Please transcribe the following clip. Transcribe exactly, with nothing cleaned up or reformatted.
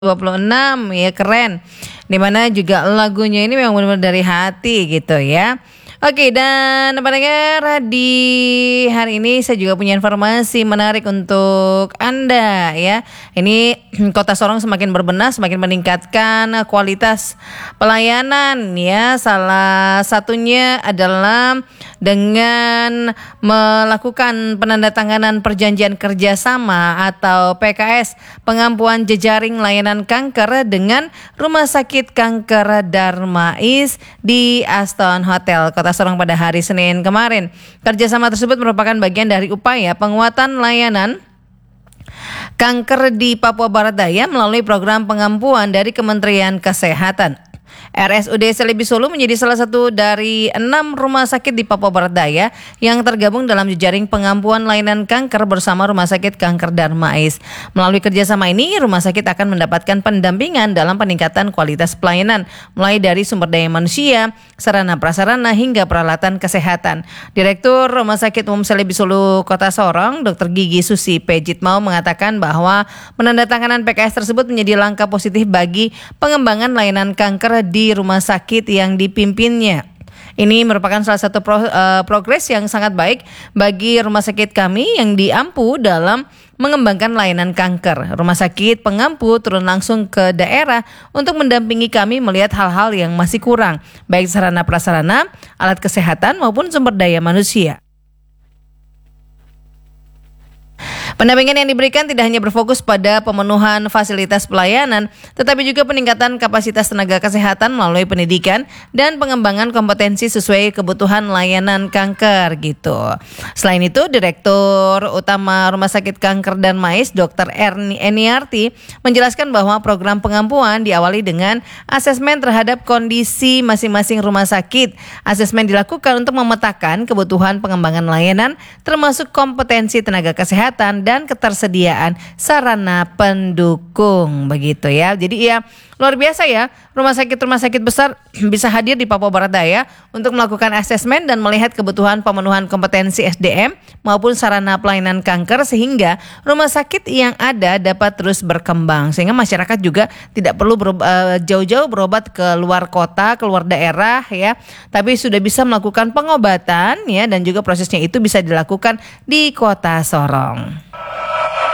dua puluh enam ya, keren. Dimana juga lagunya ini memang benar-benar dari hati gitu ya. Oke, dan pendengar, di hari ini saya juga punya informasi menarik untuk Anda ya. Ini Kota Sorong semakin berbenah, semakin meningkatkan kualitas pelayanan ya. Salah satunya adalah dengan melakukan penandatanganan perjanjian kerjasama atau P K S pengampuan jejaring layanan kanker dengan Rumah Sakit Kanker Darmais di Aston Hotel Kota Sorong pada hari Senin kemarin. Kerjasama tersebut merupakan bagian dari upaya penguatan layanan kanker di Papua Barat Daya melalui program pengampuan dari Kementerian Kesehatan. R S U D Selebi Solo menjadi salah satu dari enam rumah sakit di Papua Barat Daya yang tergabung dalam jejaring pengampuan layanan kanker bersama Rumah Sakit Kanker Darmais. Melalui kerjasama ini, rumah sakit akan mendapatkan pendampingan dalam peningkatan kualitas pelayanan, mulai dari sumber daya manusia, sarana prasarana hingga peralatan kesehatan. Direktur Rumah Sakit Umum Selebi Solo Kota Sorong, Dokter Gigi Susi Pejitmau mengatakan bahwa penandatanganan P K S tersebut menjadi langkah positif bagi pengembangan layanan kanker di rumah sakit yang dipimpinnya. Ini merupakan salah satu pro, uh, progres yang sangat baik bagi rumah sakit kami yang diampu dalam mengembangkan layanan kanker. Rumah sakit pengampu turun langsung ke daerah untuk mendampingi kami melihat hal-hal yang masih kurang, baik sarana prasarana, alat kesehatan maupun sumber daya manusia. Pendampingan yang diberikan tidak hanya berfokus pada pemenuhan fasilitas pelayanan, tetapi juga peningkatan kapasitas tenaga kesehatan melalui pendidikan dan pengembangan kompetensi sesuai kebutuhan layanan kanker gitu. Selain itu, Direktur Utama Rumah Sakit Kanker Darmais, Dokter Erni Eniarti, menjelaskan bahwa program pengampuan diawali dengan asesmen terhadap kondisi masing-masing rumah sakit. Asesmen dilakukan untuk memetakan kebutuhan pengembangan layanan, termasuk kompetensi tenaga kesehatan dan ketersediaan sarana pendukung begitu ya. Jadi ya luar biasa ya, rumah sakit-rumah sakit besar bisa hadir di Papua Barat Daya untuk melakukan asesmen dan melihat kebutuhan pemenuhan kompetensi S D M maupun sarana pelayanan kanker sehingga rumah sakit yang ada dapat terus berkembang sehingga masyarakat juga tidak perlu berob- uh, jauh-jauh berobat ke luar kota, keluar daerah ya, tapi sudah bisa melakukan pengobatan ya, dan juga prosesnya itu bisa dilakukan di Kota Sorong.